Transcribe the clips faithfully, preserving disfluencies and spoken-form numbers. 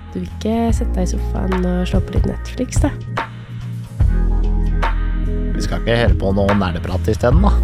Du vil ikke sette deg i sofaen og slå på litt Netflix, da? Vi skal ikke høre på noe nerdeprat i stedet, da.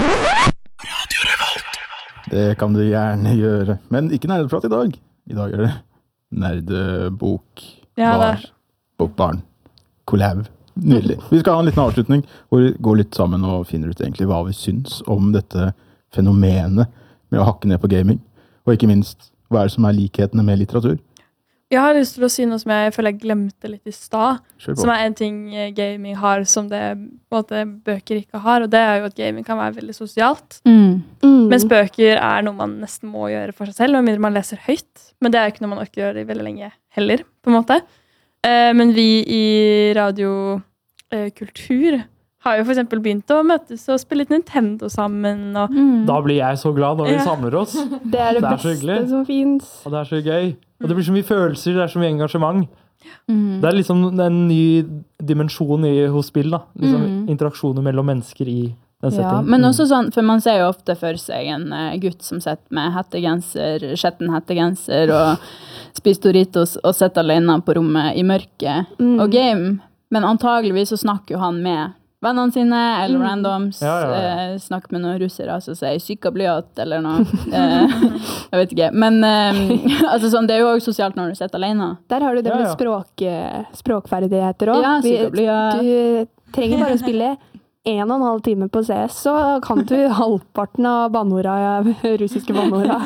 Det kan du gjerne gjøre. Men ikke nerdeprat i dag. I dag er det nerdebok, ja, bar, bokbarn, collab. Nydelig. Vi skal ha en liten avslutning hvor vi går litt sammen og finner ut egentlig hva vi syns om dette fenomenet med å hakke ned på gaming. Og ikke minst, hva er det som er likhetene med litteratur? Jeg har lyst til å si noe som jeg føler jeg glemte litt i stad, Kjør på. som er en ting gaming har som det på en måte, bøker ikke har, og det er jo at gaming kan være veldig sosialt. Mm. Mm. Mens bøker er noe man nesten må gjøre for seg selv, og mindre man leser høyt. Men det er ikke noe man orker gjøre veldig lenge heller, på en måte. Eh, men vi i radiokultur eh, har jo for eksempel begynt å møtes og spille litt Nintendo sammen. Og Mm. Da blir jeg så glad når vi Ja. samler oss. Det er det, Det er så beste hyggelig. som finnes. Og det er så gøy. Og det blir så mye følelser, det er så mye engasjement. Mm. Det er liksom en ny dimensjon i, hos spill, da. Liksom Mm. interaksjoner mellom mennesker i den Ja, settingen. men også sånn, for man ser jo ofte for seg en uh, gutt som sitter med hettegenser, skjetten hettegenser og spiser Doritos og sitter alene på rommet i mørket Mm. og game. Men antageligvis så snakker jo han med vennene sine, eller randoms, Ja, ja, ja. eh, snakker med noen russere, som sier syka blyat, eller noe. eh, jeg vet ikke. Men eh, altså sånn, det er jo også sosialt når du sitter alene. Der har du det Ja, med ja. språk, eh, språkferdigheter også. Ja, Vi- syka blyat. Du trenger bare å spille en og en halv time på C S, så kan du halvparten av bannorda, russiske bannorda.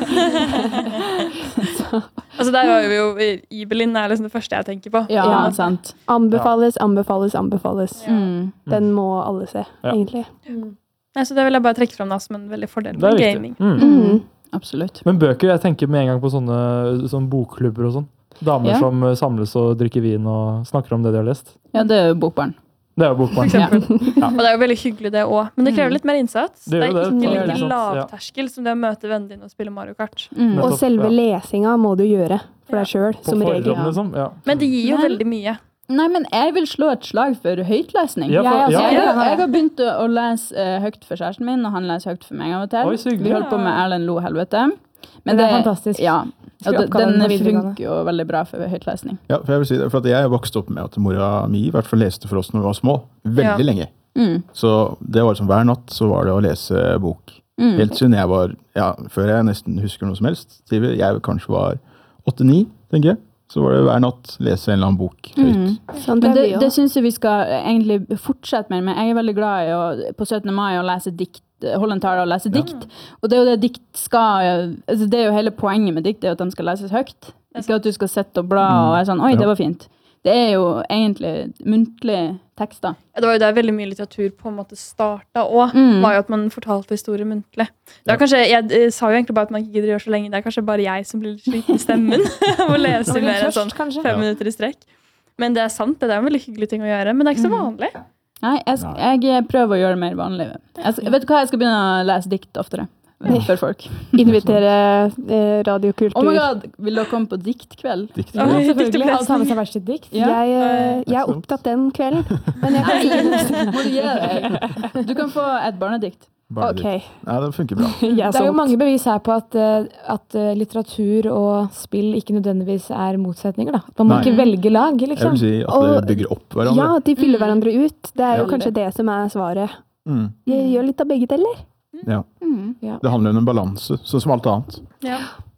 altså der har vi jo Ibelin er liksom det første jeg tenker på. Ja, Ja. sant. Anbefales, anbefales, anbefales. Mm. Den må alle se, Ja. egentlig. Nei, så det vil jeg bare trekke fram da, som en veldig fordel Det er med viktig. gaming. Mm. Mm. Absolutt. Men bøker, jeg tenker med en gang på sånne, sånne bokklubber og sånn. Damer Ja. som eh, samles og drikker vin og snakker om det de har lest. Ja, det er jo bokbarn. Det er jo For bokbarn. eksempel. Ja. Og det er jo veldig hyggelig det også. Men det krever Mm. litt mer innsats. Det Det, gjør er det, ikke det gjør like det. lavterskel som det å møte vennene dine og spille Mario Kart. Mm. Nettopp, Og selve ja. lesinga må du gjøre for deg selv, På som regel. forhånd, liksom. Ja. Men det gir jo Men- veldig mye. Nei, men jeg vil slå et slag for høytlesning. Ja, for, Jeg også. ja. Jeg, Ja. har- jeg har begynt å, å lese eh, høyt for kjæresten min, og han leser høyt for meg av og til. Oi, så hyggelig. Vi holder på med Erlend Lo helvete. Men Det er fantastisk. Ja, og Skulle det- oppgave den på videregående. funker jo veldig bra for høytlesning. Ja, for jeg vil si det, for at jeg vokste opp med at mora mi i hvert fall leste for oss når vi var små. Veldig Ja. lenge. Mm. Så det var som hver natt, så var det å lese bok. Mm. Helt siden jeg var, ja, før jeg nesten husker noe som helst, til jeg kanskje var åtte-ni, tenker jeg, så var det hver natt lese en eller annen bok høyt. Mm. Sånn Men det det, er vi det også. syns jeg vi skal egentlig fortsette med. Men jeg er veldig glad i å, på syttende mai å lese dikt, holde en tale og lese dikt. Og det er jo det dikt skal altså Det er jo hele poenget med dikt, det er jo at de skal leses høyt. Ikke at du skal sitte og bla og være sånn oi, Ja. det var fint. Det er jo egentlig muntlige tekster. Ja, det var jo der veldig mye litteratur på en måte starta òg. Mm. Var jo at man fortalte historier muntlig. Det er kanskje, jeg eh, sa jo egentlig bare at man ikke gidder å gjøre så lenge. Det er kanskje bare jeg som blir litt sliten i stemmen av å lese mer enn sånn kanskje? fem Ja. minutter i strekk. Men det er sant, det er en veldig hyggelig ting å gjøre. Men det er ikke så vanlig. Nei, jeg, sk- jeg prøver å gjøre det mer vanlig. Jeg, sk- vet du hva, jeg skal begynne å lese dikt oftere. For folk. Invitere eh, radiokultur. Oh my god, vil dere komme på diktkveld? Dikt. Ja, Ja, selvfølgelig. selvfølgelig. Alle tar med seg hvert sitt dikt. Ja. Jeg, eh, jeg er opptatt den kvelden, men jeg kan si det neste gang. Må du gi deg? Du kan få et barnedikt. Barnedikt. Ok. Ja, det funker bra. Jeg er Det er jo solgt. mange bevis her på at, eh, at eh, litteratur og spill ikke nødvendigvis er motsetninger. Da. At man må Nei. ikke velge lag, Jeg liksom. vil si at Og- det bygger opp hverandre. Ja, de fyller hverandre ut. Det er jo Ja. kanskje det som er svaret. Mm. Jeg gjør litt av begge deler. Ja. Mm. Det handler om en balanse, sånn som alt annet. Ja.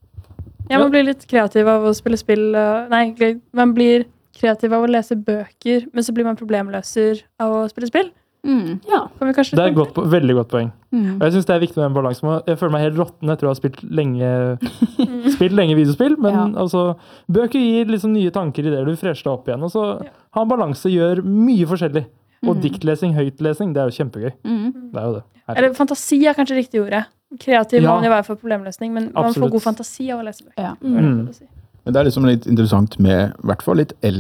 Ja, man blir litt kreativ av å spille spill. og- Nei, egentlig, man blir kreativ av å lese bøker, men så blir man problemløser av å spille spill. Mm. Ja. Kan vi kanskje Det er et godt, po- veldig godt poeng. Mm. Og jeg synes det er viktig med en balanse. Man- Jeg føler meg helt råtten etter å ha spilt lenge, spilt lenge videospill, men Ja. altså, bøker gir liksom nye tanker i det. Du fresher deg opp igjen, og så ha en balanse gjør mye forskjellig. Og Mm. diktlesing, høytlesing, det er jo kjempegøy. Mm. Det er jo det. Herregud. Eller fantasi er kanskje riktig ordet. Kreativ Ja. må man jo være for problemløsning, men man får Absolutt. god fantasi av å lese bøker. Ja. Det er det jeg vil si. Men det er liksom litt interessant med, i hvert fall litt eldre